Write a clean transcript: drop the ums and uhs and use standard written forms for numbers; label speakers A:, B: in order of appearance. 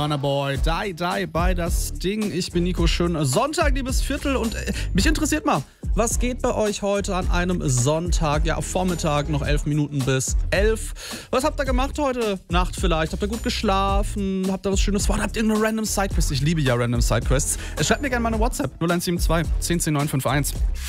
A: Burna Boy, Die bei das Ding. Ich bin Nico, schön Sonntag, liebes Viertel. Und mich interessiert mal, was geht bei euch heute an einem Sonntag? Ja, Vormittag, noch 11 Minuten bis 11. Was habt ihr gemacht heute Nacht vielleicht? Habt ihr gut geschlafen? Habt ihr was Schönes vor? Habt ihr irgendeine random Sidequest? Ich liebe ja random Sidequests. Schreibt mir gerne mal eine WhatsApp 0172 10 10 951.